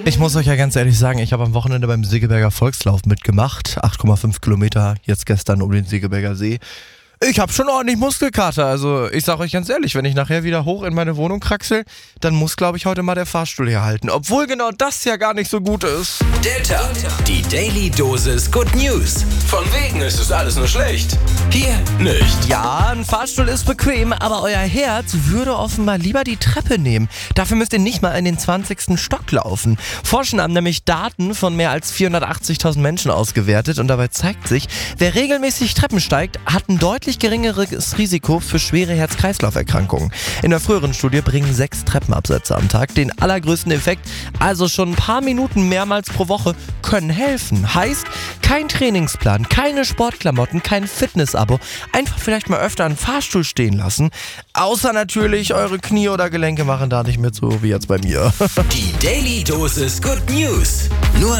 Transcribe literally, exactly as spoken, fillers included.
Ich muss euch ja ganz ehrlich sagen, ich habe am Wochenende beim Segeberger Volkslauf mitgemacht. acht Komma fünf Kilometer, jetzt gestern um den Segeberger See. Ich habe schon ordentlich Muskelkater, also ich sag euch ganz ehrlich, wenn ich nachher wieder hoch in meine Wohnung kraxel, dann muss, glaube ich, heute mal der Fahrstuhl herhalten. Obwohl genau das ja gar nicht so gut ist. Der Tag, die Daily Dosis Good News. Von wegen ist es alles nur schlecht. Hier nicht. Ja, ein Fahrstuhl ist bequem, aber euer Herz würde offenbar lieber die Treppe nehmen. Dafür müsst ihr nicht mal in den zwanzigsten Stock laufen. Forschende haben nämlich Daten von mehr als vierhundertachtzigtausend Menschen ausgewertet und dabei zeigt sich, wer regelmäßig Treppen steigt, hat ein deutlich geringeres Risiko für schwere Herz-Kreislauf-Erkrankungen. In der früheren Studie bringen sechs Treppenabsätze am Tag den allergrößten Effekt, also schon ein paar Minuten mehrmals pro Woche können helfen. Heißt, kein Trainingsplan, keine Sportklamotten, kein Fitness-Abo, einfach vielleicht mal öfter einen Fahrstuhl stehen lassen. Außer natürlich, eure Knie oder Gelenke machen da nicht mit, so wie jetzt bei mir. Die Daily Dosis Good News. Nur